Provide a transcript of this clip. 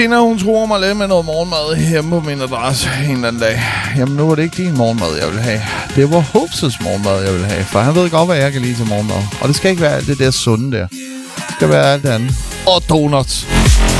Tina, hun tror mig lidt med noget morgenmad hjemme på min adresse en eller anden dag. Jamen, nu var det ikke din morgenmad, jeg ville have. Det var Hupses morgenmad, jeg ville have. For han ved godt, hvad jeg kan lide til morgenmad. Og det skal ikke være alt det der sunde der. Det skal være alt det andet. Og donuts.